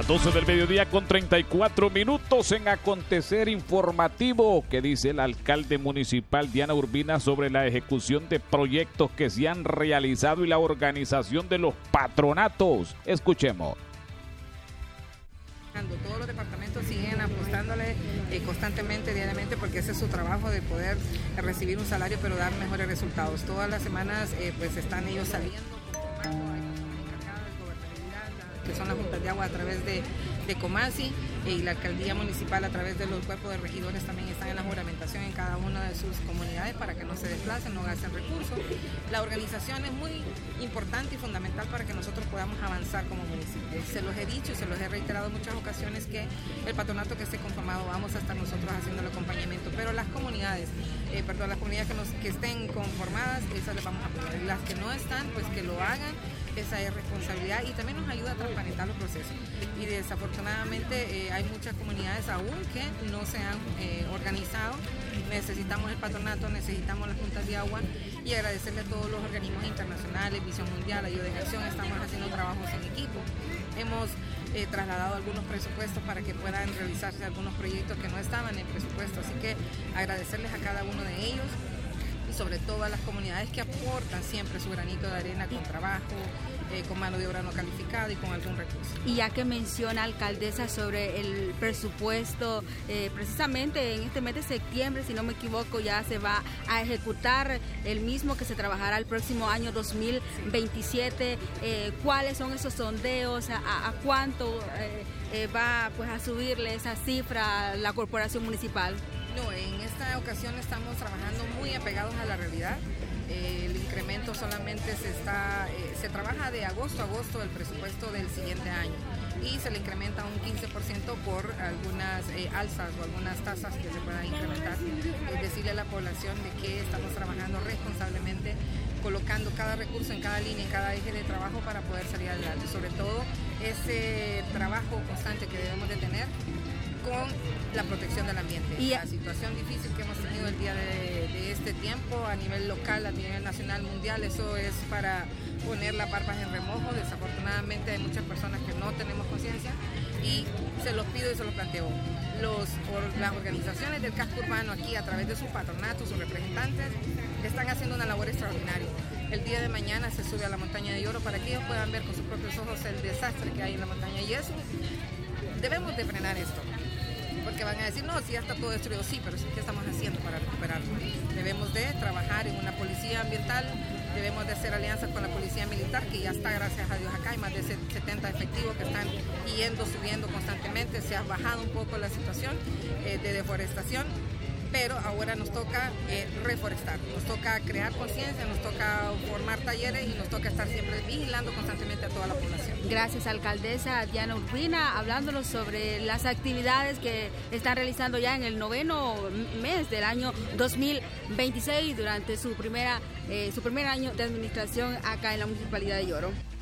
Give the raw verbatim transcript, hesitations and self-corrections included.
Las doce del mediodía con treinta y cuatro minutos en acontecer informativo. ¿Qué dice el alcalde municipal Diana Urbina sobre la ejecución de proyectos que se han realizado y la organización de los patronatos? Escuchemos. Todos los departamentos siguen apostándole eh, constantemente, diariamente, porque ese es su trabajo de poder recibir un salario pero dar mejores resultados. Todas las semanas eh, pues están ellos saliendo conformando, hay personas encargadas de gobernabilidad, que son las juntas de agua a través de, de Comasi, eh, y la alcaldía municipal a través de los cuerpos de regidores también están en la juramentación en cada una de sus comunidades para que no se desplacen, no gasten recursos. La organización es muy importante y fundamental para que nosotros podamos avanzar como municipio. Se los he dicho y se los he reiterado en muchas ocasiones que el patronato que esté conformado vamos a estar nosotros haciendo el acompañamiento, pero las comunidades, eh, perdón, las comunidades que, nos, que estén conformadas, esas les vamos a apoyar. Y las que no están, pues que lo hagan, esa es responsabilidad y también nos ayuda a transparentar los procesos. Y desafortunadamente eh, hay muchas comunidades aún que no se han eh, organizado. Necesitamos el patronato, necesitamos las juntas de agua y agradecerle a todos los organismos internacionales, Visión Mundial, Ayuda en Acción. Estamos haciendo trabajos en equipo. Hemos eh, trasladado algunos presupuestos para que puedan realizarse algunos proyectos que no estaban en el presupuesto. Así que agradecerles a cada uno de ellos y sobre todo a las comunidades que aportan siempre su granito de arena con trabajo, eh, con mano de obra no calificada y con algún recurso. Y ya que menciona, alcaldesa, sobre el presupuesto, eh, precisamente en este mes de septiembre, si no me equivoco, ya se va a ejecutar el mismo que se trabajará el próximo año dos mil veintisiete. Eh, ¿Cuáles son esos sondeos? ¿A, a cuánto eh, eh, va pues a subirle esa cifra la corporación municipal? No, en esta ocasión estamos trabajando muy apegados a la realidad. Eh, el incremento solamente se está, eh, se trabaja de agosto a agosto del presupuesto del siguiente año y se le incrementa un quince por ciento por algunas eh, alzas o algunas tasas que se puedan incrementar. Es decirle a la población de que estamos trabajando responsablemente, colocando cada recurso en cada línea, en cada eje de trabajo para poder salir adelante. Sobre todo ese trabajo constante que debemos de tener con la protección del ambiente. Y la situación difícil que hemos tenido el día de, de este tiempo a nivel local, a nivel nacional, mundial, eso es para poner las barbas en remojo. Desafortunadamente hay muchas personas que no tenemos conciencia y se los pido y se los planteo. Los, or, las organizaciones del casco urbano aquí a través de sus patronatos, sus representantes, están haciendo una labor extraordinaria. El día de mañana se sube a la montaña de Lloro para que ellos puedan ver con sus propios ojos el desastre que hay en la montaña y eso debemos de frenar esto. Porque van a decir, no, si ya está todo destruido, sí, pero ¿qué estamos haciendo para recuperarlo? Debemos de trabajar en una policía ambiental, debemos de hacer alianzas con la policía militar, que ya está, gracias a Dios, acá hay más de setenta efectivos que están yendo, subiendo constantemente, se ha bajado un poco la situación eh, de deforestación, pero ahora nos toca eh, reforestar, nos toca crear conciencia, nos toca formar talleres y nos toca estar siempre vigilando constantemente a toda la población. Gracias, alcaldesa Diana Urbina, hablándonos sobre las actividades que están realizando ya en el noveno mes del año dos mil veintiséis durante su, primera, eh, su primer año de administración acá en la Municipalidad de Lloro.